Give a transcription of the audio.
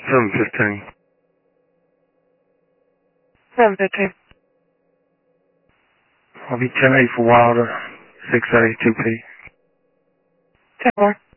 715. 715. I'll be 10-8 for Wilder, 6A, 2P. 10-4.